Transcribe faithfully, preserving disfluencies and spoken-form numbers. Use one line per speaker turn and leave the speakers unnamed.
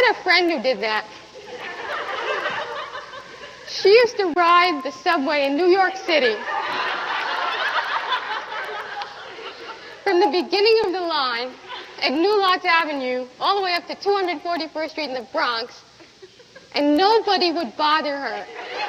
had a friend who did that. She used to ride the subway in New York City from the beginning of the line at New Lots Avenue all the way up to two hundred forty-first Street in the Bronx, and nobody would bother her.